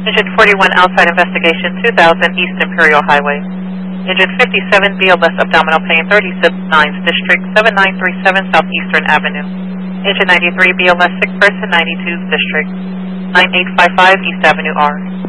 Engine 41 outside investigation 2000 East Imperial Highway. Engine 57 BLS abdominal pain 39th District 7937 Southeastern Avenue. Engine 93 BLS sick person 92th District 9855 East Avenue R.